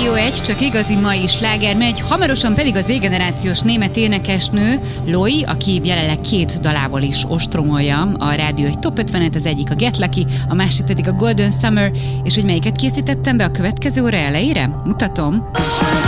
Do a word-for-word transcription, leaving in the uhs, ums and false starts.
Rádió egy, csak igazi mai sláger megy, hamarosan pedig az Z-generációs német énekesnő Loi, aki jelenleg két dalával is ostromolja a Rádió egy top ötvenet, az egyik a Get Lucky, a másik pedig a Golden Summer, és hogy melyiket készítettem be a következő óra elejére? Mutatom.